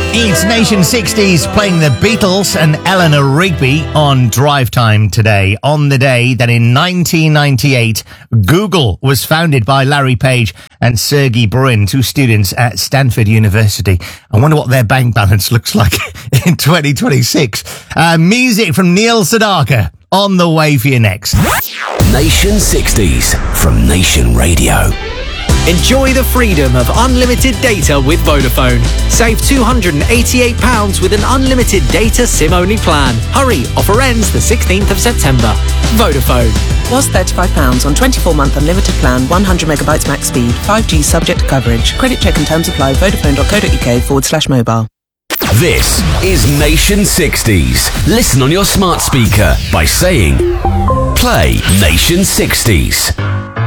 It's Nation 60s playing the Beatles and Eleanor Rigby on Drive Time today, on the day that in 1998, Google was founded by Larry Page and Sergey Brin, two students at Stanford University. I wonder what their bank balance looks like in 2026. Music from Neil Sedaka on the way for you next. Nation 60s from Nation Radio. Enjoy the freedom of unlimited data with Vodafone. Save £288 with an unlimited data SIM-only plan. Hurry, offer ends the 16th of September. Vodafone. Was £35 on 24-month unlimited plan, 100 megabytes max speed, 5G subject to coverage. Credit check and terms apply. Vodafone.co.uk/mobile. This is Nation 60s. Listen on your smart speaker by saying, play Nation 60s.